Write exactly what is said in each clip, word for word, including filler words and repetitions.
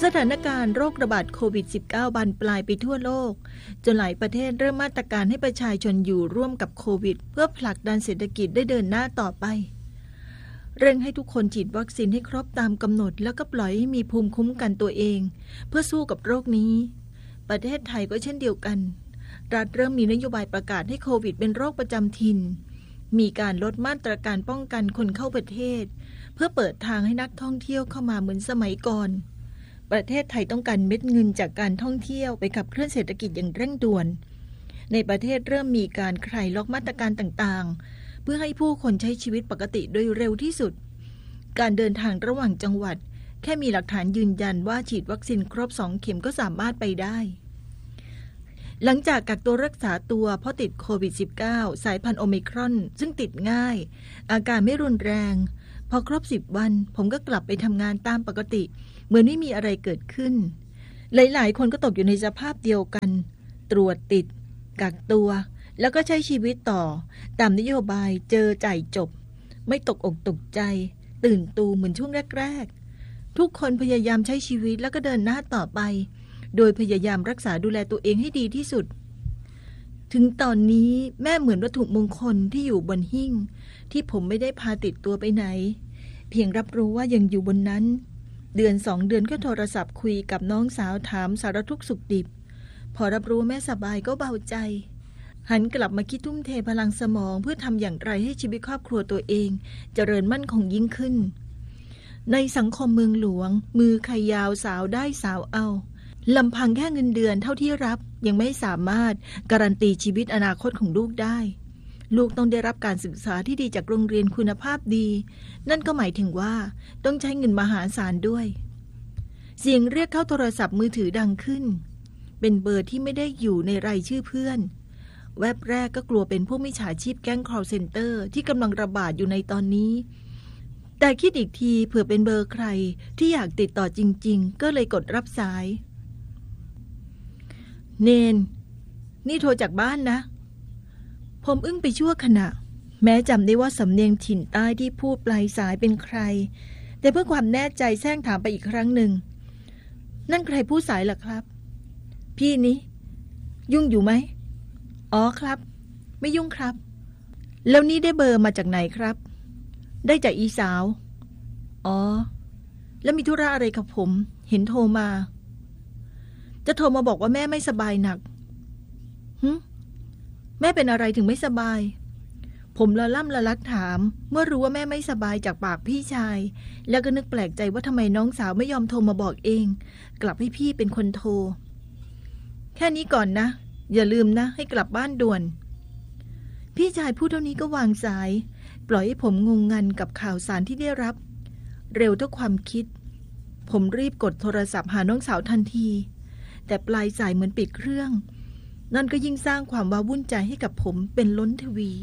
สถานการณ์โรคระบาดโควิด สิบเก้า บานปลายไปทั่วโลกจนหลายประเทศเริ่มมาตรการให้ประชาชนอยู่ร่วมกับโควิดเพื่อผลักดันเศรษฐกิจได้เดินหน้าต่อไปเร่งให้ทุกคนฉีดวัคซีนให้ครบตามกำหนดแล้วก็ปล่อยให้มีภูมิคุ้มกันตัวเองเพื่อสู้กับโรคนี้ประเทศไทยก็เช่นเดียวกันรัฐเริ่มมีนโยบายประกาศให้โควิดเป็นโรคประจำถิ่นมีการลดมาตรการป้องกันคนเข้าประเทศเพื่อเปิดทางให้นักท่องเที่ยวเข้ามาเหมือนสมัยก่อนประเทศไทยต้องการเม็ดเงินจากการท่องเที่ยวไปขับเคลื่อนเศรษฐกิจอย่างเร่งด่วนในประเทศเริ่มมีการคลายล็อกมาตรการต่างๆเพื่อให้ผู้คนใช้ชีวิตปกติโดยเร็วที่สุดการเดินทางระหว่างจังหวัดแค่มีหลักฐานยืนยันว่าฉีดวัคซีนครบสองเข็มก็สามารถไปได้หลังจากกักตัวรักษาตัวเพราะติดโควิด สิบเก้า สายพันธุ์โอไมครอนซึ่งติดง่ายอาการไม่รุนแรงพอครบสิบวันผมก็กลับไปทำงานตามปกติเหมือนไม่มีอะไรเกิดขึ้นหลายๆคนก็ตกอยู่ในสภาพเดียวกันตรวจติดกักตัวแล้วก็ใช้ชีวิตต่อตามนโยบายเจอจ่ายจบไม่ตกอกตกใจตื่นตูมเหมือนช่วงแรกๆทุกคนพยายามใช้ชีวิตแล้วก็เดินหน้าต่อไปโดยพยายามรักษาดูแลตัวเองให้ดีที่สุดถึงตอนนี้แม่เหมือนวัตถุมงคลที่อยู่บนหิ้งที่ผมไม่ได้พาติดตัวไปไหนเพียงรับรู้ว่ายังอยู่บนนั้นเดือนสองเดือนก็โทรศัพท์คุยกับน้องสาวถามสารทุกข์สุขดิบพอรับรู้แม่สบายก็เบาใจหันกลับมาคิดทุ่มเทพลังสมองเพื่อทำอย่างไรให้ชีวิตครอบครัวตัวเองเจริญมั่นคงยิ่งขึ้นในสังคมเมืองหลวงมือใครยาวสาวได้สาวเอาลำพังแค่เงินเดือนเท่าที่รับยังไม่สามารถการันตีชีวิตอนาคตของลูกได้ลูกต้องได้รับการศึกษาที่ดีจากโรงเรียนคุณภาพดีนั่นก็หมายถึงว่าต้องใช้เงินมหาศาลด้วยเสียงเรียกเข้าโทรศัพท์มือถือดังขึ้นเป็นเบอร์ที่ไม่ได้อยู่ในรายชื่อเพื่อนแวบแรกก็กลัวเป็นพวกมิจฉาชีพแก๊ง call center ที่กำลังระบาดอยู่ในตอนนี้แต่คิดอีกทีเผื่อเป็นเบอร์ใครที่อยากติดต่อจริงๆก็เลยกดรับสายเนนนี่โทรจากบ้านนะผมอึ้งไปชั่วขณะแม้จำได้ว่าสำเนียงถิ่นใต้ที่พูดปลายสายเป็นใครแต่เพื่อความแน่ใจแซงถามไปอีกครั้งหนึ่งนั่นใครพูดสายล่ะครับพี่นี้ยุ่งอยู่ไหมอ๋อครับไม่ยุ่งครับแล้วนี่ได้เบอร์มาจากไหนครับได้จากอีสาวอ๋อแล้วมีธุระอะไรกับผมเห็นโทรมาจะโทรมาบอกว่าแม่ไม่สบายหนักหึแม่เป็นอะไรถึงไม่สบายผมละล่ำละลักถามเมื่อรู้ว่าแม่ไม่สบายจากปากพี่ชายแล้วก็นึกแปลกใจว่าทำไมน้องสาวไม่ยอมโทรมาบอกเองกลับให้พี่เป็นคนโทรแค่นี้ก่อนนะอย่าลืมนะให้กลับบ้านด่วนพี่ชายพูดเท่านี้ก็วางสายปล่อยให้ผมงงงันกับข่าวสารที่ได้รับเร็วเท่าความคิดผมรีบกดโทรศัพท์หาน้องสาวทันทีแต่ปลายสายเหมือนปิดเครื่องนั่นก็ยิ่งสร้างความว้าวุ่นใจให้กับผมเป็นล้นทวี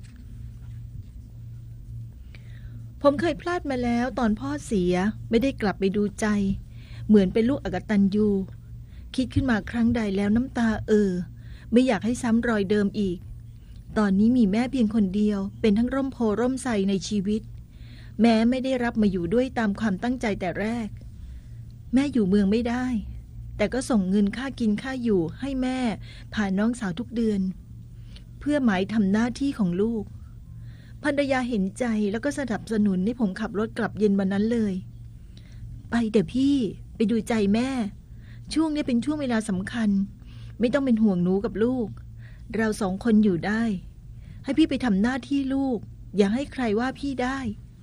ผมเคยพลาดมาแล้วตอนพ่อเสียไม่ได้กลับไปดูใจเหมือนเป็นลูกอกตัญญูคิดขึ้นมาครั้งใดแล้วน้ำตาเอ่อไม่อยากให้ซ้ำรอยเดิมอีกตอนนี้มีแม่เพียงคนเดียวเป็นทั้งร่มโพร่มไทรในชีวิตแม้ไม่ได้รับมาอยู่ด้วยตามความตั้งใจแต่แรกแม่อยู่เมืองไม่ได้แต่ก็ส่งเงินค่ากินค่าอยู่ให้แม่ผ่านน้องสาวทุกเดือนเพื่อหมายทำหน้าที่ของลูกภรรยาเห็นใจแล้วก็สนับสนุนให้ผมขับรถกลับเย็นวันนั้นเลยไปเดี๋ยวพี่ไปดูใจแม่ช่วงนี้เป็นช่วงเวลาสำคัญไม่ต้องเป็นห่วงหนูกับลูกเราสองคนอยู่ได้ให้พี่ไปทำหน้าที่ลูกอย่าให้ใครว่าพี่ได้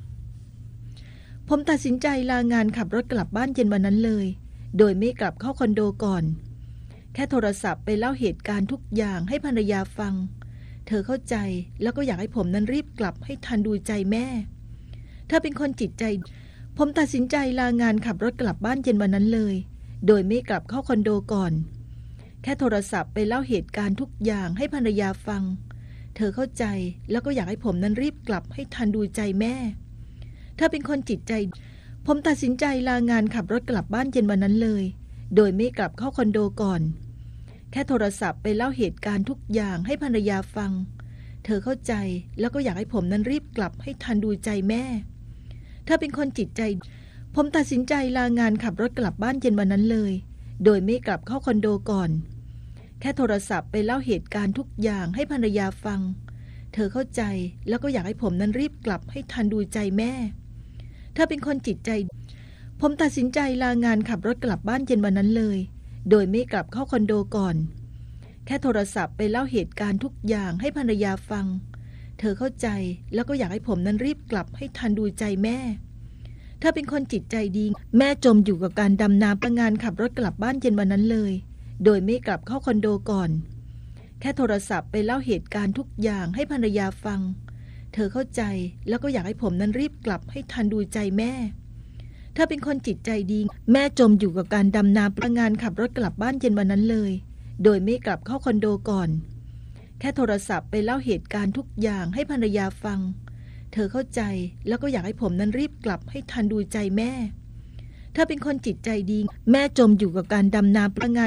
ผมตัดสินใจลางานขับรถกลับบ้านเย็นวันนั้นเลยโดยไม่กลับเข้าคอนโดก่อนแค่โทรศัพท์ไปเล่าเหตุการณ์ทุกอย่างให้ภรรยาฟังเธอเข้าใจแล้วก็อยากให้ผมนั้นรีบกลับให้ทันดูใจแม่เธอเป็นคนจิตใจผมตัดสินใจลางานขับรถกลับบ้านเย็นวันนั้นเลยโดยไม่กลับเข้าคอนโดก่อนแค่โทรศัพท์ไปเล่าเหตุการณ์ทุกอย่างให้ภรรยาฟังเธอเข้าใจแล้วก็อยากให้ผมนั้นรีบกลับให้ทันดูใจแม่เธอเป็นคนจิตใจผมตัดสินใจลางานขับรถกลับบ้านเย็นวันนั้นเลยโดยไม่กลับเข้าคอนโดก่อนแค่โทรศัพท์ไปเล่าเหตุการณ์ทุกอย่างให้ภรรยาฟังเธอเข้าใจแล้วก็อยากให้ผมนั้นรีบกลับให้ทันดูใจแม่เธอเป็นคนจิตใจผมตัดสินใจลางานขับรถกลับบ้านเย็นวันนั้นเลยโดยไม่กลับเข้าคอนโดก่อนแค่โทรศัพท์ไปเล่าเหตุการณ์ทุกอย่างให้ภรรยาฟังเธอเข้าใจแล้วก็อยากให้ผมนั้นรีบกลับให้ทันดูใจแม่เธอเป็นคนจิตใจผมตัดสินใจลางานขับรถกลับบ้านเย็นวันนั้นเลยโดยไม่กลับเข้าคอนโดก่อนแค่โทรศัพท์ไปเล่าเหตุการณ์ทุกอย่างให้ภรรยาฟังเธอเข้าใจแล้วก็อยากให้ผมนั้นรีบกลับให้ทันดูใจแม่เธอเป็นคนจิตใจดีแม่จมอยู่กับการดำน้ำประงานขับรถกลับบ้านเย็นวันนั้นเลยโดยไม่กลับเข้าคอนโดก่อนแค่โทรศัพท์ไปเล่าเหตุการณ์ทุกอย่างให้ภรรยาฟังเธอเข้าใจแล้วก็อยากให้ผมนั้นรีบกลับให้ทันดูใจแม่เธอเป็นคนจิตใจดีแม่จมอยู่กับการดำน้ำประงานขับรถกลับบ้านเย็นวันนั้นเลยโดยไม่กลับเข้าคอนโดก่อนแค่โทรศัพท์ไปเล่าเหตุการณ์ทุกอย่างให้ภรรยาฟังเธอเข้าใจแล้วก็อยากให้ผมนั้นรีบกลับให้ทันดูใจแม่เธอเป็นคนจิตใจดีแม่จมอยู่กับการดำน้ำประงาน